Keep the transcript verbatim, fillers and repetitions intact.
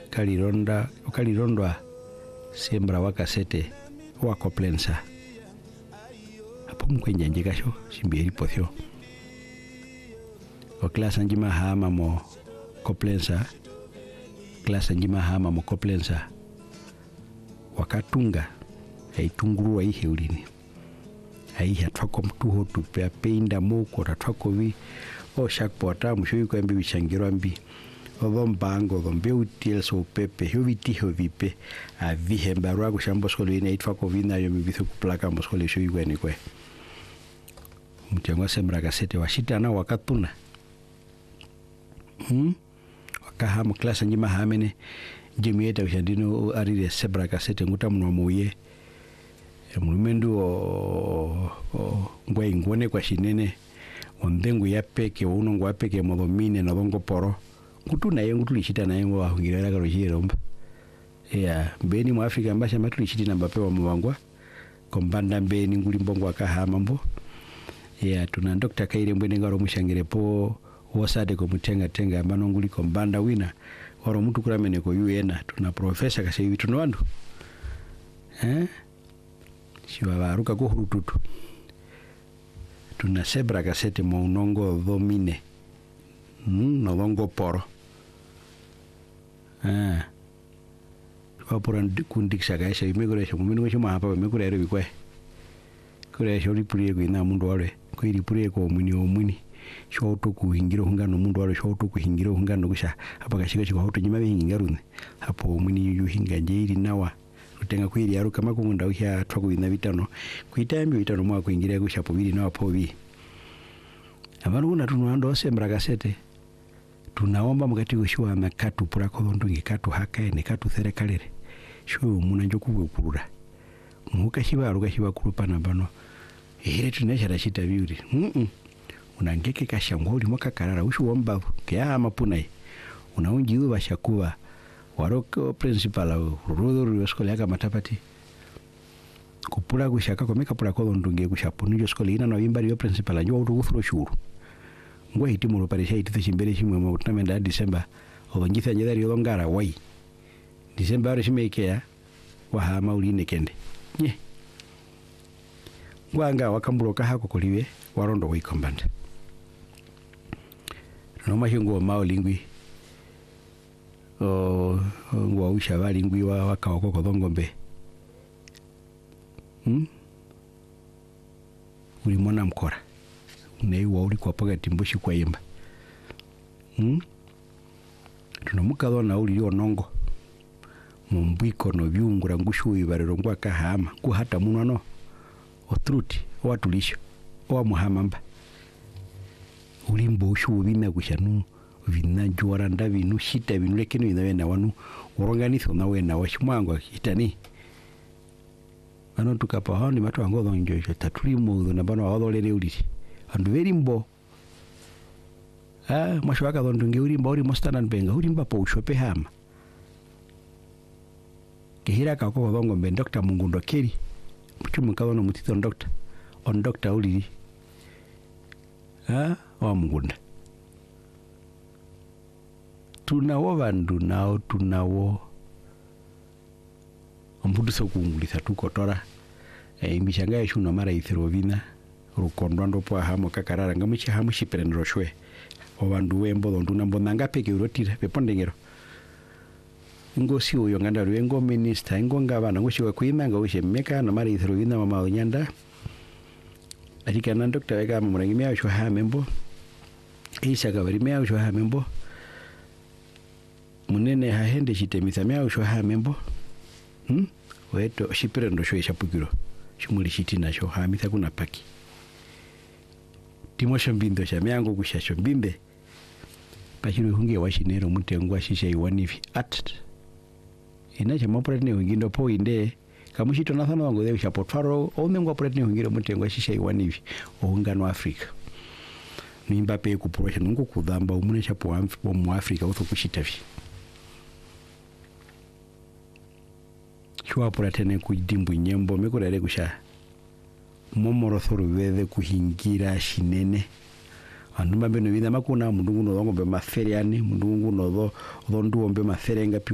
kalironda kalirondwa sembra wakasete wako plensa hapo mkwenye kasho simbiri pothyo o klasa njima hama mo koplensa klasa njima hama mo koplensa wakatunga haitunguru aihe ulini aihe twako mtuho tupea peinda moko ratwako vi o shakpota mushuyu kwa mbi bishangiro mbi o mbango dombe util so pepe hoviti hovipe a vihemba rwago shambo skolo ina itwako vina yo mbithu kuplaka moskole shuyu kwa ni kwe mtengo sembra kasete washita na wakatuna hmm wakahamu klasa njima hamene jimieta ushandino arire sembra kasete nguta mno moye mulumendu o ngwe ngone kwa shinene ondengu ya peke uno ngwa peke modomine na dongo poro ngutu na yengu tulishita na yengu wa ngirera ka rojiromba ya beni mu Afrika mbasha matulishiti na mbape wa mwangwa kombanda beni nguli mbongo akahama mbo ya tuna Doctor Kaire mbene ngaro mushangire po wasade ko mutenga tenga ambano nguli kombanda wina waro mutu kuramene ko yuena tuna professor kasewi tuno wandu eh shiwa baruka ko hurututu tuna sebra kasete mo unongo domine mm no dongo poro ah kwa pora kundikisha gaisha imegoresha mumino cyo mahapa mekorere bikwe kure shori puriye kwina mundu wale kwiri puriye ko muni omuni sho to kuhingira hungano mundu wale sho to kuhingira hungano kusha hapa kashika chiko hoto nyima bihingira rune hapo muni yuhinga njeiri nawa rutenga kwiri yaro kama kumunda ukya twako ina bitano kwitambi bitano mwa kuingira kusha pobiri nawa pobi abantu kuna tunando sembra kasete tunaomba mukati kushuwa makatu pura ko ndungi katu hakaene katu serekalere sho muna njokuwe kurura muka shiba ruga shiba kurupana bano ere tunashara shita biuri mhm unangeke kashangoli mwaka karara ushu womba kya mapunai unaunjiu bashakuwa waroko principal rudo ruskola yaka matapati kupura kushaka komeka pura ko ndungi kushapunjo skola ina no imbari yo principal nyo uruguthro shuru ngwe hitimu parisha itithe chimbere chimwe mu tamenda December obangitha nyedari yongara wai December ari shimekea wahama uline kende nye ngwanga wakamburoka hako kuliwe warondo wikombanda no mashingo mao lingwi o ngwa usha balingwi wa wakawako kodongombe hm uri mwana mkora nei wa uri kwa paga timboshi kwa yemba hm tunamuka na uri onongo mumbiko no byungura ngushu ibarero ngwa kahama ku hata muno no otruti watulisho wa muhamamba ulimbo ushu bina kushanu vina jora ndabinu shita binu lekeno ina wanu oronganizo na wena washimwango itani ano tukapa honi matu angodo njojo tatulimo na bano awolere uliti andu verimbo ah mashwaka ndunge urimbo uri mostana benga urimba po ushope hama kihira ka ko dongo ben Doctor Mungundo Keri mutumu kawono mutito doctor on doctor uli ah wa Mungunda tunawo bandu nao tunawo ambudu sokungulisa tukotora e imbishanga ishuno mara ithirovina rukondo ndo po hamo kakarara ngamuchi hamu shiperendro shwe obandu wembo ndo nambona ngapeke urotira pepondengero ngosi uyo nganda ruengo minister ngo ngabana ngushiwa kuimanga ushe meka na mara ithirovina mama onyanda arika na doctor wega murangimya usho ha membo isa gabari mya usho ha membo munene ha hende chitemisa mya usho ha membo hm weto shiperendo shwe shapukiro shimuli shitina sho ha mitha kuna paki timosho mbindo sha myango kushasho mbimbe pachiro hunge washinero mutengwa shisha iwanifi at inache mopretne hungindo po inde kamushito nathano wango de shapotfaro omengwa pretne hungiro mutengwa shisha iwanifi ohungano Afrika nimba pe ku projection ngo kudamba umune chapo amfi mu Afrika utho kushitavi shwa poratene ku dimbu nyembo mekorere kusha momoro thoro weve kuhingira shinene andu mabeno vida makuna mundu nguno ngombe maferiani mundu nguno do do nduombe maferenga